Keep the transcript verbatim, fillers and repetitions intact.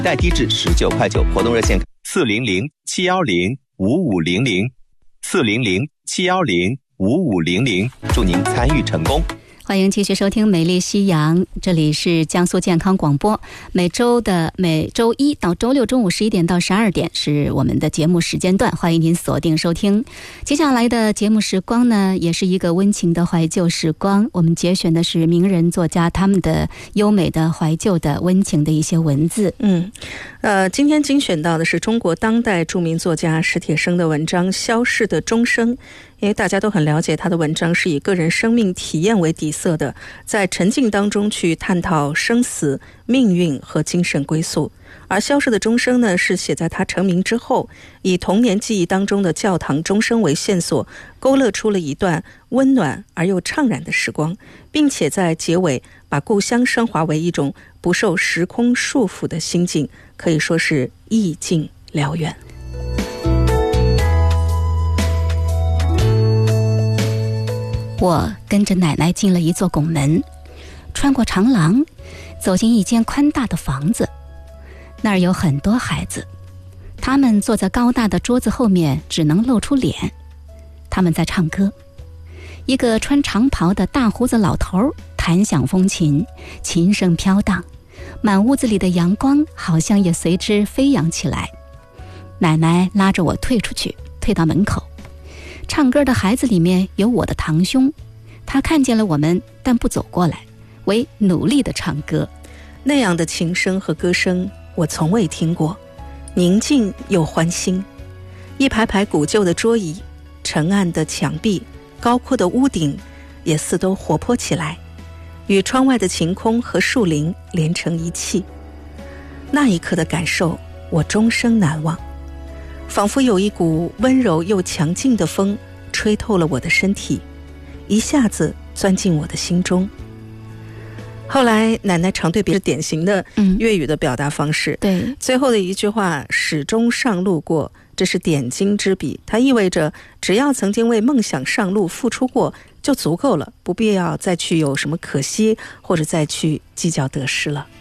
代低至十九块九。活动热线四零零七幺零五五零零四零零七幺零五五零零，祝您参与成功。 欢迎继续收听美丽夕阳，这里是江苏健康广播，每周的每周一到周六中午十一点到十二点是我们的节目时间段，欢迎您锁定收听。接下来的节目时光呢，也是一个温情的怀旧时光，我们节选的是名人作家他们的优美的怀旧的温情的一些文字。 嗯，呃，今天精选到的是中国当代著名作家史铁生的文章《消逝的钟声》。因为大家都很了解他的文章是以个人生命体验为底色的，在沉浸当中去探讨生死、命运和精神归宿。而消逝的钟声呢，是写在他成名之后，以童年记忆当中的教堂钟声为线索，勾勒出了一段温暖而又怅然的时光，并且在结尾把故乡升华为一种不受时空束缚的心境，可以说是意境辽远。 我跟着奶奶进了一座拱门，穿过长廊，走进一间宽大的房子。那儿有很多孩子，他们坐在高大的桌子后面，只能露出脸。他们在唱歌，一个穿长袍的大胡子老头弹响风琴，琴声飘荡，满屋子里的阳光好像也随之飞扬起来。奶奶拉着我退出去，退到门口。唱歌的孩子里面有我的堂兄，他看见了我们，但不走过来，为努力地唱歌。 那样的琴声和歌声我从未听过，宁静又欢欣。一排排古旧的桌椅，沉暗的墙壁，高阔的屋顶也似都活泼起来，与窗外的晴空和树林连成一气。那一刻的感受我终生难忘，仿佛有一股温柔又强劲的风吹透了我的身体，一下子钻进我的心中。后来奶奶常对别人典型的粤语的表达方式、嗯、对，最后的一句话始终上路过，这是点睛之笔，它意味着只要曾经为梦想上路付出过就足够了，不必要再去有什么可惜，或者再去计较得失了。